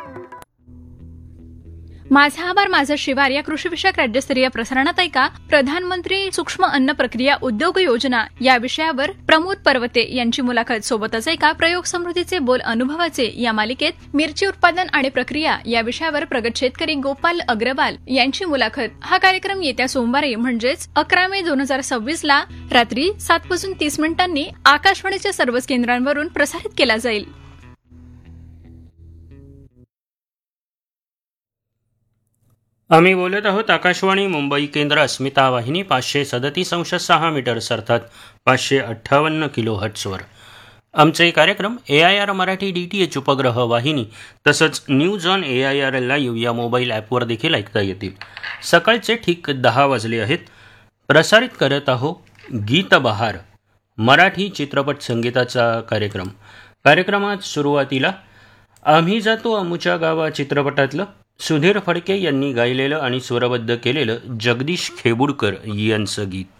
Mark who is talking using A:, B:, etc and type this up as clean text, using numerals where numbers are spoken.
A: माझा आभार माझा शिवार या कृषीविषयक राज्यस्तरीय प्रसारणात ऐका प्रधानमंत्री सूक्ष्म अन्न प्रक्रिया उद्योग योजना या विषयावर प्रमोद पर्वते यांची मुलाखत. सोबतच ऐका प्रयोग समृद्धीचे बोल अनुभवाचे या मालिकेत मिरची उत्पादन आणि प्रक्रिया या विषयावर प्रगत शेतकरी गोपाल अग्रवाल यांची मुलाखत. हा कार्यक्रम येत्या सोमवारी म्हणजेच 11 मे 2026 ला रात्री 7:30 आकाशवाणीच्या सर्वच केंद्रांवरून प्रसारित केला जाईल.
B: आम्ही बोलत आहोत आकाशवाणी मुंबई केंद्र अस्मिता वाहिनी 537.6 मीटर्स अर्थात 558 किलोहर्ट्झवर. आमचे कार्यक्रम AIR मराठी DTH उपग्रह वाहिनी तसंच न्यूज ऑन AIR लाईव्ह या मोबाईल ॲपवर देखील ऐकता येतील. सकाळचे ठीक 10 वाजले आहेत. प्रसारित करत आहो गीत बहार मराठी चित्रपट संगीताचा कार्यक्रम. कार्यक्रमात सुरुवातीला आम्ही जातो अमुच्या गावा चित्रपटातलं सुधीर फडके यांनी गायलेलं आणि स्वरबद्ध केलेलं जगदीश खेबुडकर यांचं गीत.